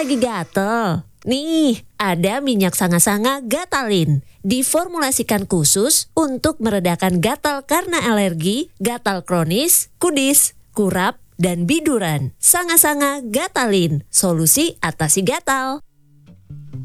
lagi gatel? Nih, ada minyak sanga-sanga Gatalin. Diformulasikan khusus untuk meredakan gatal karena alergi, gatal kronis, kudis, kurap, dan biduran. Sanga-sanga Gatalin, solusi atasi gatal.